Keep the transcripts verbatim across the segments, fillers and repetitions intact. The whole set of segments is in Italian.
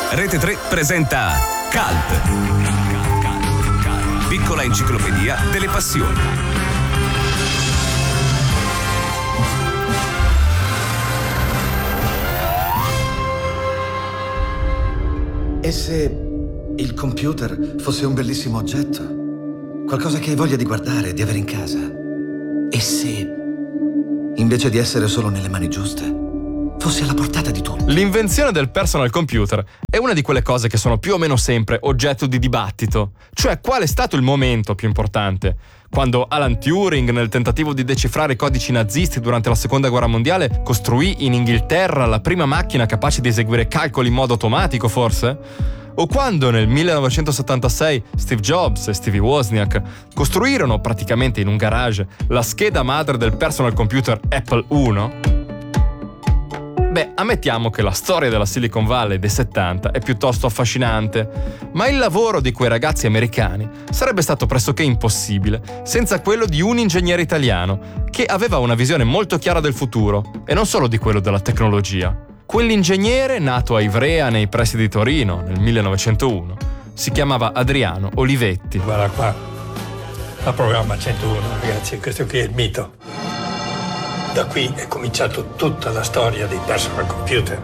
Rete tre presenta Cult, piccola enciclopedia delle passioni. E se il computer fosse un bellissimo oggetto? Qualcosa che hai voglia di guardare, di avere in casa? E se, invece di essere solo nelle mani giuste, fosse alla portata di tutti? L'invenzione del personal computer è una di quelle cose che sono più o meno sempre oggetto di dibattito. Cioè, qual è stato il momento più importante? Quando Alan Turing, nel tentativo di decifrare i codici nazisti durante la seconda guerra mondiale, costruì in Inghilterra la prima macchina capace di eseguire calcoli in modo automatico, forse? O quando nel millenovecentosettantasei Steve Jobs e Stevie Wozniak costruirono praticamente in un garage la scheda madre del personal computer Apple uno? Beh, ammettiamo che la storia della Silicon Valley dei settanta è piuttosto affascinante, ma il lavoro di quei ragazzi americani sarebbe stato pressoché impossibile senza quello di un ingegnere italiano che aveva una visione molto chiara del futuro e non solo di quello della tecnologia. Quell'ingegnere, nato a Ivrea nei pressi di Torino nel millenovecentouno, si chiamava Adriano Olivetti. Guarda qua, la programma centouno, ragazzi, questo qui è il mito. Da qui è cominciato tutta la storia dei personal computer.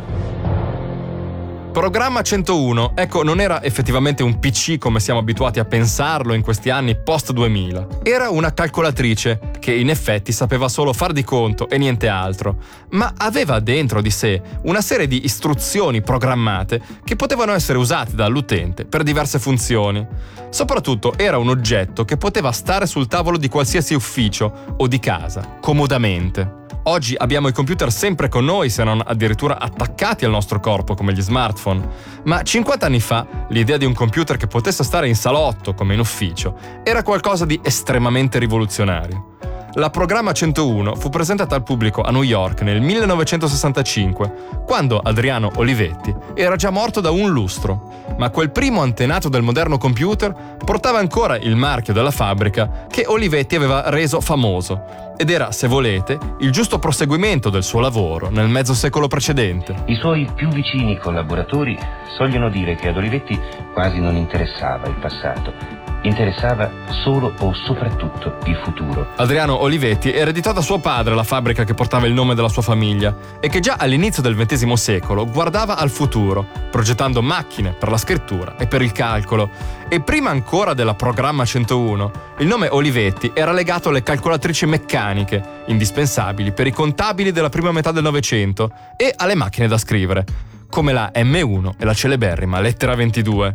Programma centouno, ecco, non era effettivamente un P C come siamo abituati a pensarlo in questi anni post duemila. Era una calcolatrice che in effetti sapeva solo far di conto e niente altro, ma aveva dentro di sé una serie di istruzioni programmate che potevano essere usate dall'utente per diverse funzioni. Soprattutto era un oggetto che poteva stare sul tavolo di qualsiasi ufficio o di casa, comodamente. Oggi abbiamo i computer sempre con noi, se non addirittura attaccati al nostro corpo come gli smartphone. Ma cinquanta anni fa l'idea di un computer che potesse stare in salotto come in ufficio era qualcosa di estremamente rivoluzionario. La Programma centouno fu presentata al pubblico a New York nel millenovecentosessantacinque, quando Adriano Olivetti era già morto da un lustro, ma quel primo antenato del moderno computer portava ancora il marchio della fabbrica che Olivetti aveva reso famoso, ed era, se volete, il giusto proseguimento del suo lavoro nel mezzo secolo precedente. I suoi più vicini collaboratori sogliono dire che ad Olivetti quasi non interessava il passato. Interessava solo o soprattutto il futuro. Adriano Olivetti ereditò da suo padre la fabbrica che portava il nome della sua famiglia e che già all'inizio del ventesimo secolo guardava al futuro, progettando macchine per la scrittura e per il calcolo. E prima ancora della Programma centouno, il nome Olivetti era legato alle calcolatrici meccaniche, indispensabili per i contabili della prima metà del Novecento, e alle macchine da scrivere, come la emme uno e la celeberrima lettera ventidue.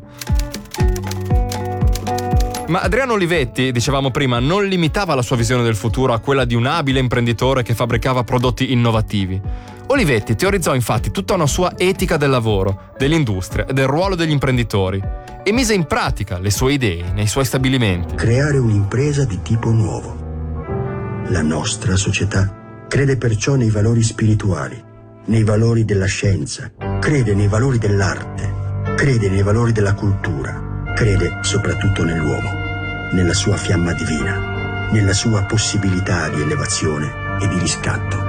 Ma Adriano Olivetti, dicevamo prima, non limitava la sua visione del futuro a quella di un abile imprenditore che fabbricava prodotti innovativi. Olivetti teorizzò infatti tutta una sua etica del lavoro, dell'industria e del ruolo degli imprenditori e mise in pratica le sue idee nei suoi stabilimenti. Creare un'impresa di tipo nuovo. La nostra società crede perciò nei valori spirituali, nei valori della scienza, crede nei valori dell'arte, crede nei valori della cultura. Crede soprattutto nell'uomo, nella sua fiamma divina, nella sua possibilità di elevazione e di riscatto.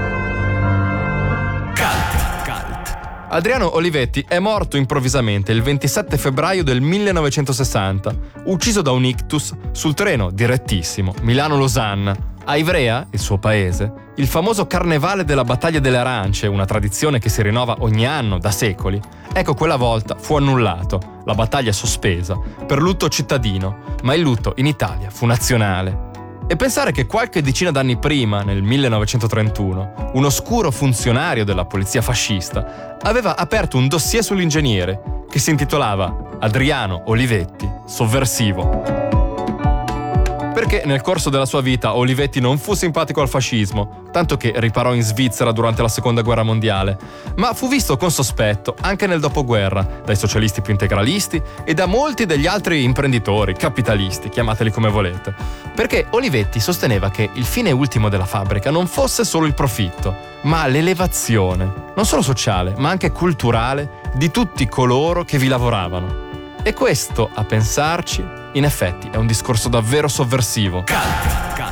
Cult, cult. Adriano Olivetti è morto improvvisamente il ventisette febbraio del millenovecentosessanta, ucciso da un ictus sul treno direttissimo Milano-Losanna. A Ivrea, il suo paese, il famoso Carnevale della Battaglia delle Arance, una tradizione che si rinnova ogni anno da secoli, ecco, quella volta fu annullato, la battaglia sospesa, per lutto cittadino, ma il lutto in Italia fu nazionale. E pensare che qualche decina d'anni prima, nel millenovecentotrentuno, un oscuro funzionario della polizia fascista aveva aperto un dossier sull'ingegnere che si intitolava Adriano Olivetti, sovversivo. Perché nel corso della sua vita Olivetti non fu simpatico al fascismo, tanto che riparò in Svizzera durante la seconda guerra mondiale, ma fu visto con sospetto anche nel dopoguerra dai socialisti più integralisti e da molti degli altri imprenditori, capitalisti, chiamateli come volete, perché Olivetti sosteneva che il fine ultimo della fabbrica non fosse solo il profitto, ma l'elevazione, non solo sociale, ma anche culturale, di tutti coloro che vi lavoravano. E questo, a pensarci, in effetti è un discorso davvero sovversivo. Cult.